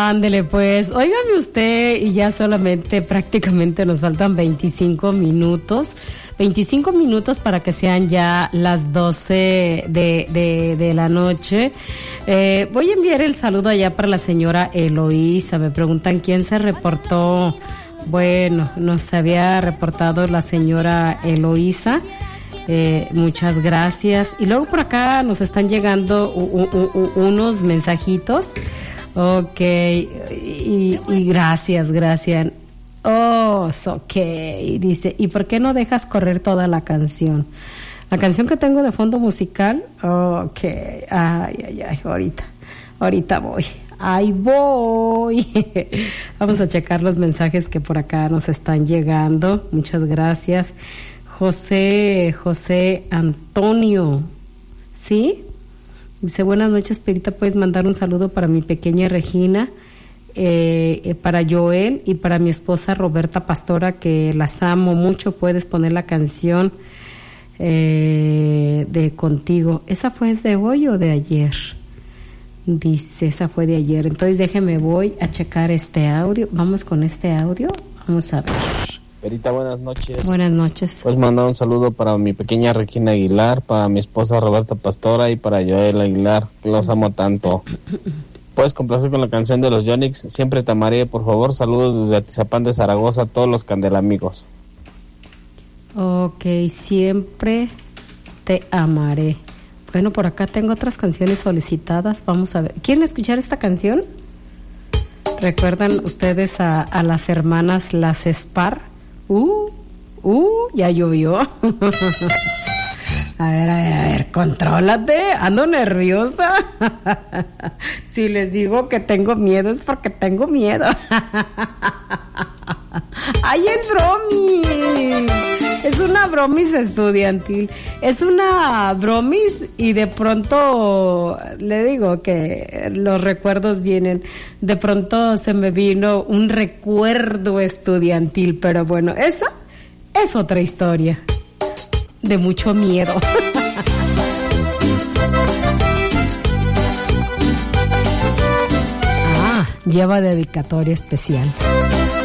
Ándele pues, óigame usted, y ya solamente prácticamente nos faltan 25 minutos para que sean ya las 12 de la noche. Voy a enviar el saludo allá para la señora Eloísa. Me preguntan quién se reportó. Bueno, nos había reportado la señora Eloísa. Muchas gracias. Y luego por acá nos están llegando unos mensajitos. Ok, y gracias. Oh, ok, dice, ¿y por qué no dejas correr toda la canción? La canción que tengo de fondo musical, ok, ay, ahorita voy. Ahí voy. Vamos a checar los mensajes que por acá nos están llegando. Muchas gracias. José Antonio, ¿sí? Dice, buenas noches, Perita, puedes mandar un saludo para mi pequeña Regina, para Joel y para mi esposa Roberta Pastora, que las amo mucho. Puedes poner la canción de Contigo. ¿Esa fue de hoy o de ayer? Dice, esa fue de ayer. Entonces déjeme, voy a checar este audio. Vamos con este audio. Vamos a ver. Perita, buenas noches. Buenas noches. Pues mandar un saludo para mi pequeña Regina Aguilar, para mi esposa Roberta Pastora y para Joel Aguilar, que los amo tanto. Puedes complacer con la canción de los Yonix, Siempre te amaré, por favor. Saludos desde Atizapán de Zaragoza a todos los candelamigos. Ok, siempre te amaré. Bueno, por acá tengo otras canciones solicitadas. Vamos a ver. ¿Quieren escuchar esta canción? ¿Recuerdan ustedes a las hermanas Las Spar? Ya llovió. A ver, contrólate, ando nerviosa. Si les digo que tengo miedo es porque tengo miedo. ¡Ay, es bromis! Es una bromis estudiantil. Es una bromis y de pronto le digo que los recuerdos vienen. De pronto se me vino un recuerdo estudiantil, pero bueno, esa es otra historia. De mucho miedo. Lleva dedicatoria especial.